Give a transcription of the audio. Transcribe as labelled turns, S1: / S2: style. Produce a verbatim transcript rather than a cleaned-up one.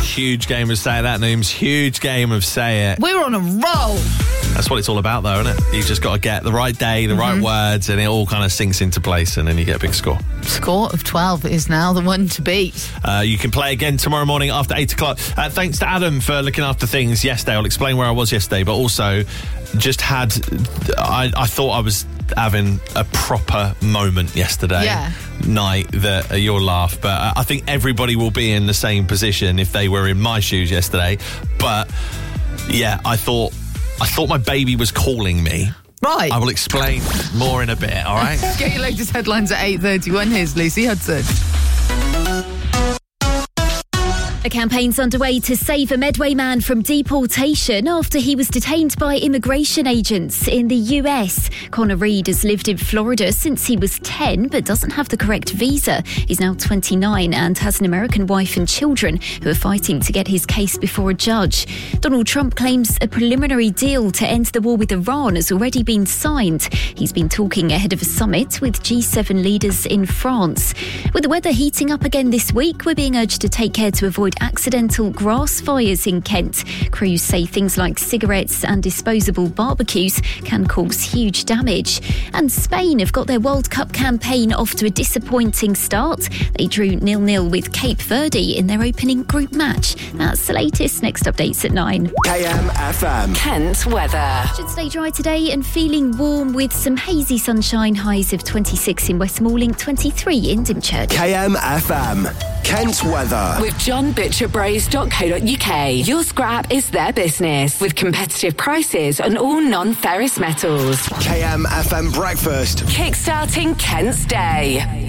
S1: Huge game of Say It That, Nooms. Huge game of Say It.
S2: We're on a roll.
S1: That's what it's all about, though, isn't it? You've just got to get the right day, the
S2: Mm-hmm.
S1: right words, and it all kind of sinks into place, and then you get a big score.
S2: Score of twelve is now the one to beat.
S1: Uh, you can play again tomorrow morning after eight o'clock. Uh, thanks to Adam for looking after things yesterday. I'll explain where I was yesterday, but also just had... I, I thought I was having a proper moment yesterday
S2: Yeah.
S1: night that uh, you'll laugh, but uh, I think everybody will be in the same position if they were in my shoes yesterday. But yeah, I thought I thought my baby was calling me.
S2: Right.
S1: I will explain more in a bit, all right?
S2: Get your latest headlines at eight thirty-one. Here's Lucy Hudson.
S3: A campaign's underway to save a Medway man from deportation after he was detained by immigration agents in the U S. Connor Reed has lived in Florida since he was ten but doesn't have the correct visa. He's now twenty-nine and has an American wife and children who are fighting to get his case before a judge. Donald Trump claims a preliminary deal to end the war with Iran has already been signed. He's been talking ahead of a summit with G seven leaders in France. With the weather heating up again this week, we're being urged to take care to avoid accidental grass fires in Kent. Crews say things like cigarettes and disposable barbecues can cause huge damage. And Spain have got their World Cup campaign off to a disappointing start. They drew nil nil with Cape Verde in their opening group match. That's the latest. Next updates at nine.
S4: K M F M.
S5: Kent weather.
S3: Should stay dry today and feeling warm with some hazy sunshine. Highs of twenty-six in West Malling, twenty-three in Dymchurch.
S4: K M F M. Kent weather.
S5: With John Butcher Bros dot co dot uk. Your scrap is their business with competitive prices on all non-ferrous metals.
S4: K M F M breakfast.
S5: Kickstarting Kent's day.